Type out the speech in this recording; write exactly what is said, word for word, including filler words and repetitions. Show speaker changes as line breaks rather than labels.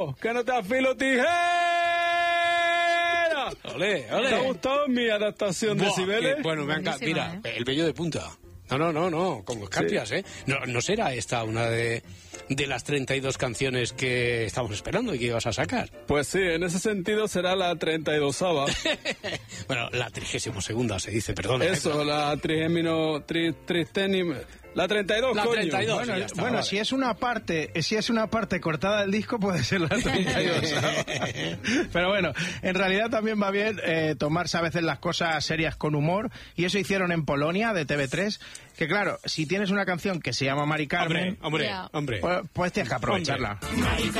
gustado? ¿Que no te afilo tijera?
Ole, ole.
¿Te ha gustado mi adaptación de
Buah,
Cibeles?
que- bueno, me encanta. Mira,
¿eh?
el vello de punta. No, no, no, no, como escarpias,
Sí.
¿eh? No, no será esta una de, de las treinta y dos canciones que estamos esperando y que ibas a sacar.
Pues sí, en ese sentido será la treinta y dosava.
Bueno, la trigésimo segunda se dice, perdón.
Eso, la trigémino, tri, tristeni, la treinta y dos,
La
coño.
treinta y dos.
Bueno,
ya está,
bueno
vale.
si es una parte, si es una parte cortada del disco puede ser la treinta y dos. Pero bueno, en realidad también va bien eh, tomarse a veces las cosas serias con humor, y eso hicieron en Polonia de T V tres, que claro, si tienes una canción que se llama Mari Carmen,
Hombre, hombre,
Ya.
hombre.
pues, pues tienes que aprovecharla.
Hombre.